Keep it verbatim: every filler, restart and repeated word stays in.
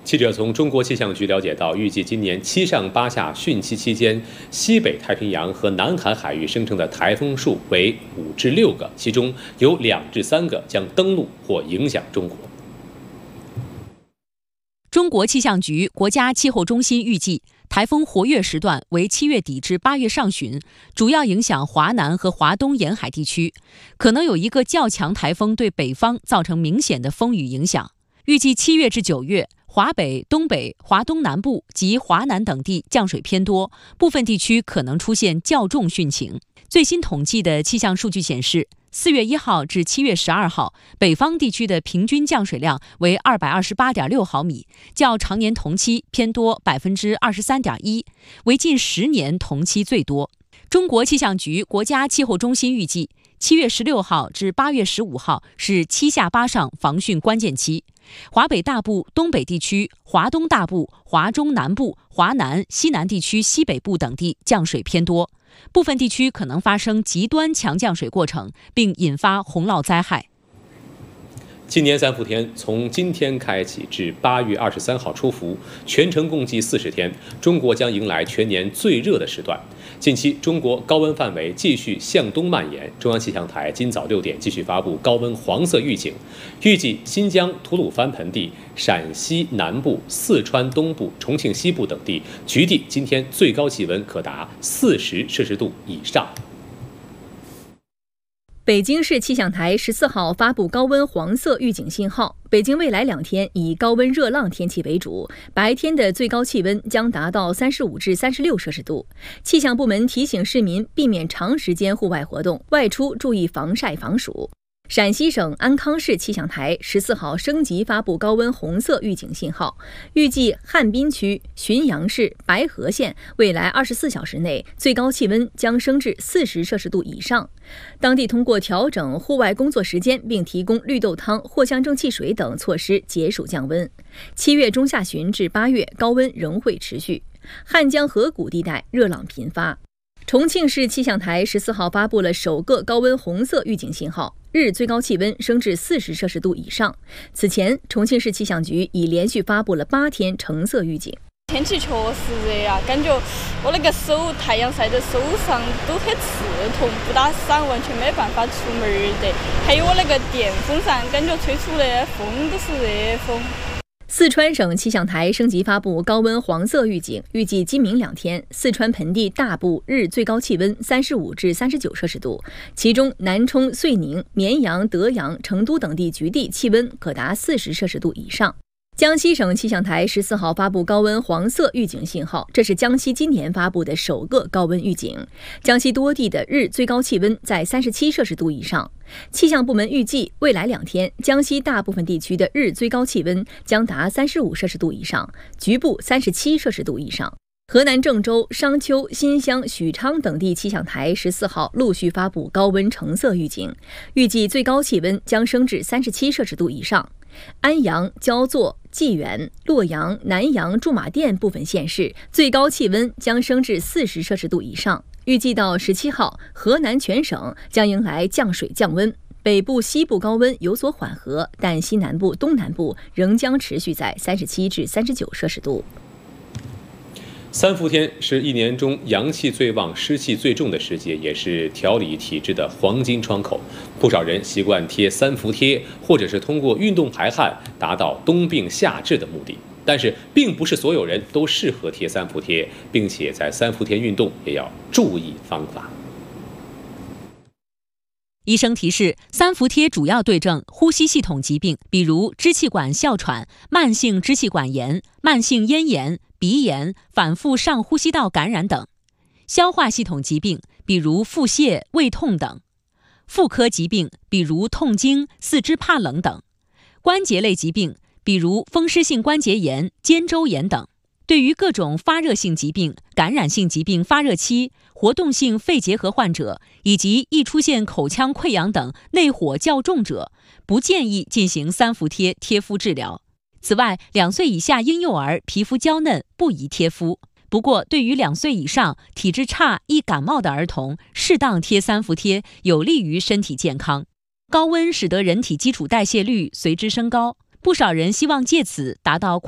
记者从中国气象局了解到，预计今年七上八下汛期期间，西北太平洋和南海海域生成的台风数为五至六个，其中有两至三个将登陆或影响中国。 中国气象局国家气候中心预计，台风活跃时段为七月底至八月上旬，主要影响华南和华东沿海地区，可能有一个较强台风对北方造成明显的风雨影响。预计七月至九月，华北、东北、华东南部及华南等地降水偏多，部分地区可能出现较重汛情。最新统计的气象数据显示，四月一号至七月十二号，北方地区的平均降水量为二百二十八点六毫米，较常年同期偏多百分之二十三点一，为近十年同期最多。中国气象局国家气候中心预计，七月十六号至八月十五号是七下八上防汛关键期。华北大部、东北地区、华东大部、华中南部、华南、西南地区西北部等地降水偏多，部分地区可能发生极端强降水过程，并引发洪涝灾害。 今年三伏天从今天开启至八月二十三号出伏，全程共计四十天，中国将迎来全年最热的时段。近期中国高温范围继续向东蔓延，中央气象台今早六点继续发布高温黄色预警，预计新疆吐鲁番盆地、陕西南部、四川东部、重庆西部等地局地今天最高气温可达四十摄氏度以上。 北京市气象台十四号发布高温黄色预警信号，北京未来两天以高温热浪天气为主，白天的最高气温将达到三十五至三十六摄氏度。气象部门提醒市民避免长时间户外活动，外出注意防晒防暑。陕西省安康市气象台十四号升级发布高温红色预警信号，预计汉滨区、浔阳市、白河县未来二十四小时内最高气温将升至四十摄氏度以上。当地通过调整户外工作时间，并提供绿豆汤、藿香正气水等措施解暑降温。七月中下旬至八月高温仍会持续，汉江河谷地带热浪频发。重庆市气象台十四号发布了首个高温红色预警信号，日最高气温升至四十摄氏度以上。此前，重庆市气象局已连续发布了八天橙色预警。 天气确实热呀，感觉我那个手太阳晒在手上都很刺痛，不打伞完全没办法出门的。还有我那个电风扇，感觉吹出的风都是热风。 四川省气象台升级发布高温黄色预警，预计今明两天，四川盆地大部日最高气温三十五至三十九摄氏度，其中南充、遂宁、绵阳、德阳、成都等地局地气温可达四十摄氏度以上。江西省气象台十四号发布高温黄色预警信号，这是江西今年发布的首个高温预警。江西多地的日最高气温在三十七摄氏度以上。气象部门预计，未来两天，江西大部分地区的日最高气温将达三十五摄氏度以上，局部三十七摄氏度以上。河南郑州、商丘、新乡、许昌等地气象台十四号陆续发布高温橙色预警，预计最高气温将升至三十七摄氏度以上。安阳、焦作、济源、洛阳、南阳、驻马店部分县市最高气温将升至四十摄氏度以上。预计到十七号，河南全省将迎来降水降温，北部、西部高温有所缓和，但西南部、东南部仍将持续在三十七至三十九摄氏度。 三伏天是一年中阳气最旺、湿气最重的时节，也是调理体质的黄金窗口。不少人习惯贴三伏贴，或者是通过运动排汗达到冬病夏治的目的。但是，并不是所有人都适合贴三伏贴，并且在三伏天运动也要注意方法。 医生提示，三伏贴主要对症呼吸系统疾病，比如支气管哮喘、慢性支气管炎、慢性咽炎、鼻炎、反复上呼吸道感染等；消化系统疾病，比如腹泻、胃痛等；妇科疾病，比如痛经、四肢怕冷等；关节类疾病，比如风湿性关节炎、肩周炎等。对于各种发热性疾病、感染性疾病发热期、活动性肺结核患者以及易出现口腔溃疡等内火较重者，不建议进行三伏贴贴敷治疗。此外，两岁以下婴幼儿皮肤娇嫩，不宜贴敷。不过，对于两岁以上体质差、易感冒的儿童，适当贴三伏贴有利于身体健康。高温使得人体基础代谢率随之升高，不少人希望借此达到